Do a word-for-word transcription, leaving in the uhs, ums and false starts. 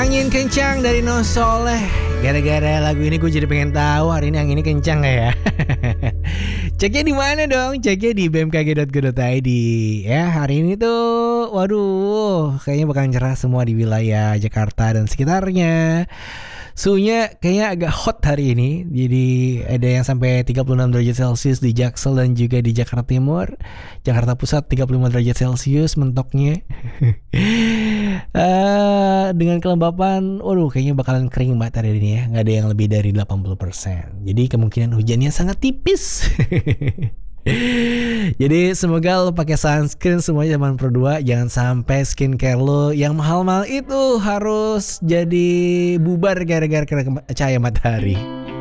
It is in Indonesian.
Angin kencang dari No Soleh. Gara-gara lagu ini gue jadi pengen tahu hari ini angin ini kencang gak ya? Ceknya di mana dong? Ceknya di b m k g dot go dot i d. Ya, hari ini tuh waduh, kayaknya bakal cerah semua di wilayah Jakarta dan sekitarnya. Suhunya kayaknya agak hot hari ini. Jadi ada yang sampai tiga puluh enam derajat Celcius di Jaksel dan juga di Jakarta Timur. Jakarta Pusat tiga puluh lima derajat Celcius mentoknya. uh, dengan kelembapan, waduh kayaknya bakalan kering banget hari ini ya. Gak ada yang lebih dari delapan puluh persen. Jadi kemungkinan hujannya sangat tipis. Jadi semoga lo pakai sunscreen semuanya zaman Pro dua. Jangan sampai skincare lo yang mahal-mahal itu harus jadi bubar gara-gara kena cahaya matahari.